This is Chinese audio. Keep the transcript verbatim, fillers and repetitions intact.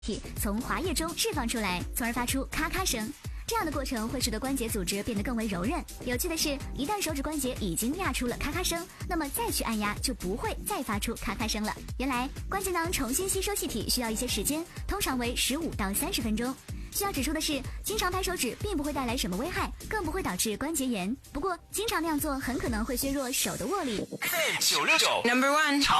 体从滑液中释放出来，从而发出咔咔声。这样的过程会使得关节组织变得更为柔韧。有趣的是，一旦手指关节已经压出了咔咔声，那么再去按压就不会再发出咔咔声了。原来关节囊重新吸收气体需要一些时间，通常为十五到三十分钟。需要指出的是，经常拍手指并不会带来什么危害，更不会导致关节炎。不过，经常那样做很可能会削弱手的握力。 九六九 Number One。